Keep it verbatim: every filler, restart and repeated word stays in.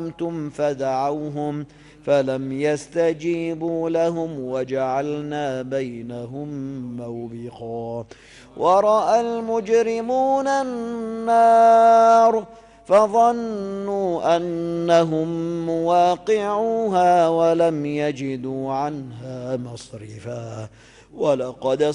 زعمتم فدعوهم فلم يستجيبوا لهم وجعلنا بينهم موبقا ورأى المجرمون النار فظنوا أنهم مواقعوها ولم يجدوا عنها مصرفا ولقد